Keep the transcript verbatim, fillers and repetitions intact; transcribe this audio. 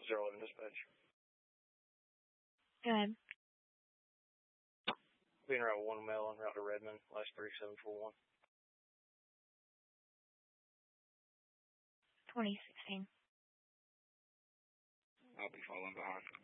zero eleven dispatch. Go ahead. Being route one mile en route to Redmond, last three seven four one. twenty sixteen. I'll be following behind.